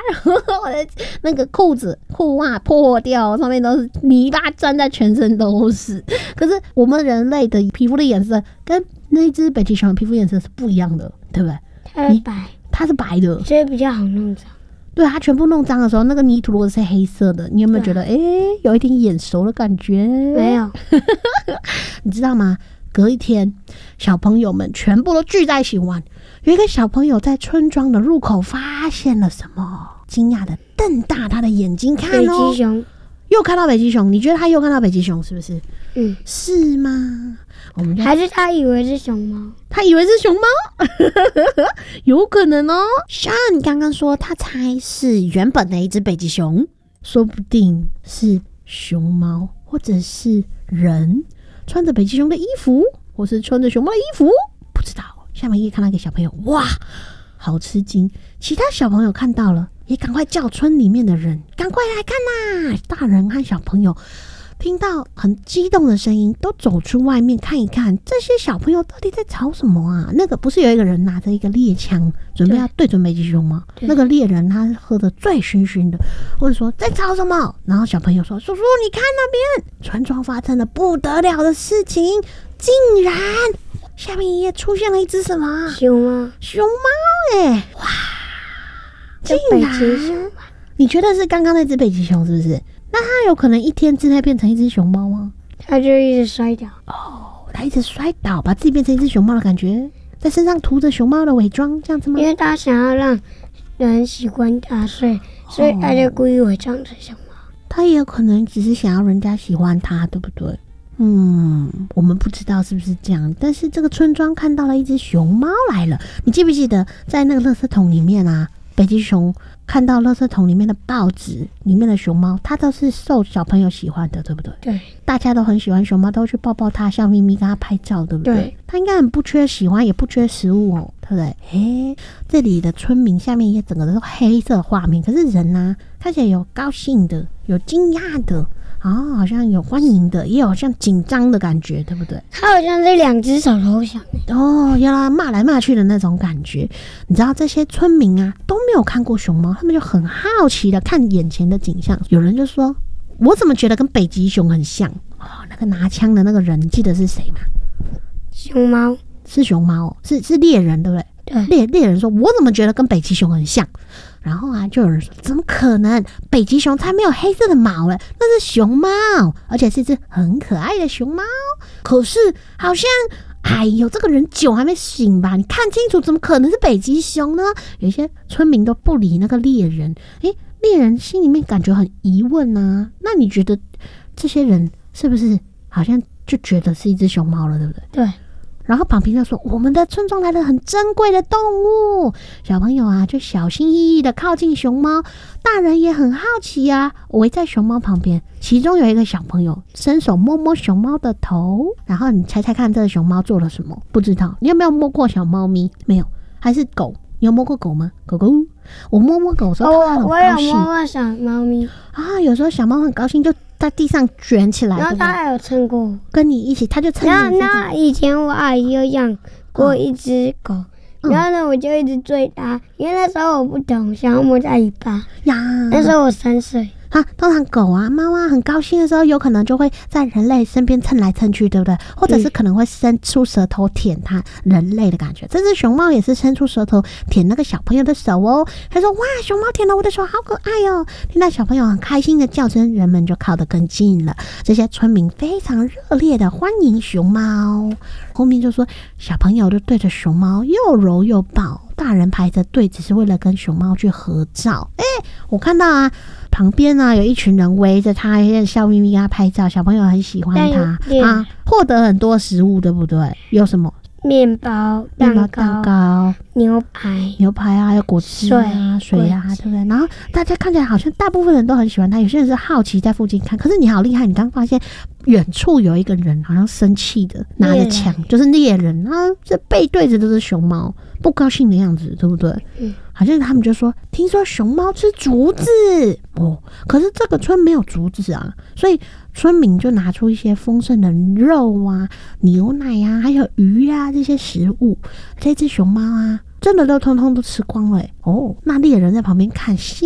然后我的那个裤袜破掉，上面都是泥巴，粘在全身都是。可是我们人类的皮肤的颜色跟那只北极熊的皮肤颜色是不一样的，对不对？它是白的， 所以比较好弄脏。 对，它全部弄脏的时候，那个泥土如果是黑色的，你有没有觉得有一点眼熟的感觉？ 没有。 你知道吗？隔一天，小朋友们全部都聚在一起玩。有一个小朋友在村庄的入口发现了什么？惊讶的瞪大他的眼睛看北极熊， 又看到北极熊。你觉得他又看到北极熊是不是？是吗？ 还是他以为是熊猫？ 他以为是熊猫，有可能哦。像你刚刚说，他猜是原本的一只北极熊，说不定是熊猫，或者是人穿着北极熊的衣服，或是穿着熊猫的衣服，不知道。下面一看到一个小朋友，哇，好吃惊！其他小朋友看到了，也赶快叫村里面的人赶快来看呐！大人和小朋友听到很激动的声音，都走出外面看一看，这些小朋友到底在吵什么啊？那个不是有一个人拿着一个猎枪，准备要对准北极熊吗？那个猎人他喝得醉醺醺的，问说在吵什么？然后小朋友说：“叔叔，你看那边，村庄发生了不得了的事情，竟然下面也出现了一只什么熊猫？ 熊猫哇！竟然，你觉得是刚刚那只北极熊是不是？那它有可能一天之内变成一只熊猫吗？ 它就一直摔倒。 它一直摔倒，把自己变成一只熊猫的感觉，在身上涂着熊猫的伪装，这样子吗？ 因为它想要让人喜欢它，所以它就故意伪装成熊猫。 它也有可能只是想要人家喜欢它，对不对？我们不知道是不是这样，但是这个村庄看到了一只熊猫来了。你记不记得在那个垃圾桶里面啊？北极熊看到垃圾桶里面的报纸里面的熊猫，它都是受小朋友喜欢的，对不对？ 对， 大家都很喜欢熊猫，都去抱抱它，笑眯眯跟它拍照，对不对？ 对， 它应该很不缺喜欢，也不缺食物哦，对不对？这里的村民下面也整个都是黑色画面，可是人啊，看起来有高兴的，有惊讶的。好像有欢迎的，也有像紧张的感觉，对不对？ 它好像是两只手投降要他骂来骂去的那种感觉。你知道这些村民啊都没有看过熊猫，他们就很好奇的看眼前的景象。有人就说：“我怎么觉得跟北极熊很像？”那个拿枪的那个人，你记得是谁吗？ 熊猫， 是熊猫，是猎人，对不对？ 对， 猎人说：“我怎么觉得跟北极熊很像？”然后啊，就有人说：“怎么可能？北极熊才没有黑色的毛嘞，那是熊猫，而且是一只很可爱的熊猫。可是好像，这个人酒还没醒吧？你看清楚，怎么可能是北极熊呢？”有一些村民都不理那个猎人，猎人心里面感觉很疑问啊。那你觉得这些人是不是好像就觉得是一只熊猫了，对不对？ 对。 然后旁边就说：“我们的村庄来了很珍贵的动物。”小朋友啊，就小心翼翼的靠近熊猫，大人也很好奇啊，围在熊猫旁边。其中有一个小朋友伸手摸摸熊猫的头，然后你猜猜看，这个熊猫做了什么？不知道。你有没有摸过小猫咪？没有。还是狗？你有摸过狗吗？狗狗，我摸摸狗的时候，它很高兴。 我有摸过小猫咪啊，有时候小猫很高兴，就在地上卷起来， 然后它还有蹭过， 跟你一起，它就蹭你。 那以前我阿姨有养过一只狗，然后呢，我就一直追它，因为那时候我不懂，想要摸它尾巴呀。那时候我3岁。 通常狗啊、猫啊很高兴的时候，有可能就会在人类身边蹭来蹭去，对不对？或者是可能会伸出舌头舔它人类的感觉。这只熊猫也是伸出舌头舔那个小朋友的手哦。他说：“哇，熊猫舔了我的手，好可爱哦！”听到小朋友很开心的叫声，人们就靠得更近了。这些村民非常热烈的欢迎熊猫。后面就说，小朋友就对着熊猫又揉又抱，大人排着队只是为了跟熊猫去合照。我看到啊，旁边啊有一群人围着他，笑眯眯跟他拍照，小朋友很喜欢他啊，获得很多食物，对不对？有什么？ 面包、蛋糕、牛排啊，还有果汁啊、水啊，对不对？然后大家看起来好像大部分人都很喜欢他，有些人是好奇在附近看。可是你好厉害，你刚发现远处有一个人好像生气的拿着枪，就是猎人啊，这背对着都是熊猫，不高兴的样子，对不对？好像他们就说，听说熊猫吃竹子可是这个村没有竹子啊，所以村民就拿出一些丰盛的肉啊、牛奶啊，还有鱼啊这些食物。这只熊猫啊，真的都通通都吃光了那猎人在旁边看，心